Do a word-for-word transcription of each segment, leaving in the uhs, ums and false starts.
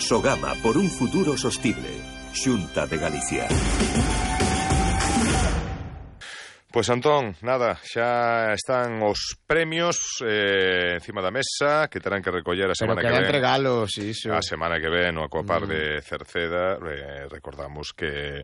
Sogama por un futuro sostible. Xunta de Galicia. Pois, Antón, nada, xa están os premios eh, encima da mesa que terán que recoller a semana Pero que ven. entregalos, iso. A semana que ven, o Aquapar Mm. de Cerceda, eh, recordamos que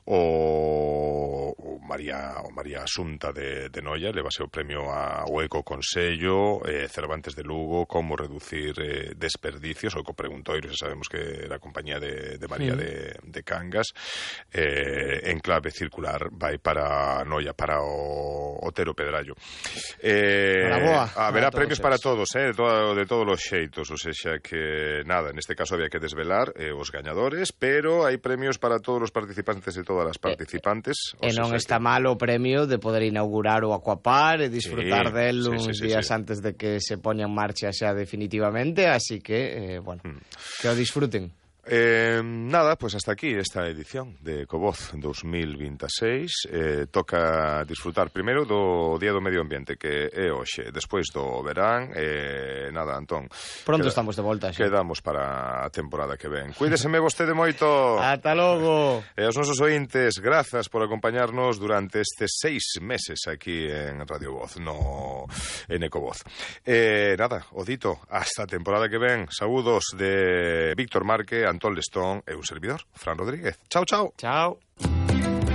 o, o María o María Asunta de, de Noia levase o premio ao Eco Consello, eh, Cervantes de Lugo, como reducir eh, desperdicios, o Eco Preguntoiro, xa sabemos que era a compañía de, de María Mm. de, de Cangas, eh, en clave circular, vai para Noia, para o Otero Pedrallo. Eh, Para boa, haberá para premios todos para eles. todos, eh, de, todo, de todos os xeitos, ou seja que nada, neste caso había que desvelar eh, os gañadores, pero hai premios para todos os participantes e todas as participantes. E non está mal o premio de poder inaugurar o Aquapar e disfrutar Sí, del sí, uns sí, sí, días sí. antes de que se poña en marcha xa definitivamente, así que, eh, bueno, Mm. que o disfruten. Eh, nada, pues hasta aquí esta edición de Ecovoz dos mil veintiséis. Eh, toca disfrutar primeiro do Día do Medio Ambiente, que é hoxe, despois do verán. Eh, nada, Antón, Pronto queda, estamos de volta xa. quedamos para a temporada que ven. Cuídeseme vostede moito. Ata logo. E aos nosos ointes, grazas por acompañarnos durante estes seis meses aquí en Radio Voz, no en Ecovoz. Eh, nada, o dito, hasta a temporada que ven. Saúdos de Víctor Marque, Antón Lestón e un servidor, Fran Rodríguez. Chao, chao. Chao.